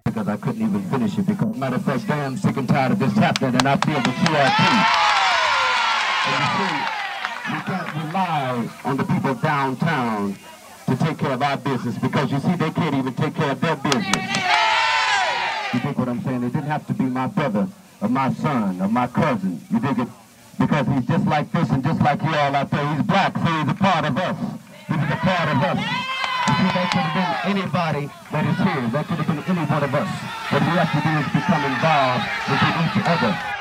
because I couldn't even finish it. Because, matter of fact, damn sick and tired of this happening, and I feel the QRT. And you see, we can't rely on the people downtown to take care of our business, because you see, they can't even take care of their business. You dig what I'm saying? It didn't have to be my brother, or my son, or my cousin. You dig it? Because he's just like this and just like you all out there. He's black, so he's a part of us. He's a part of us. You see, that could have been anybody that is here. That could have been any one of us. What we have to do is become involved with each other.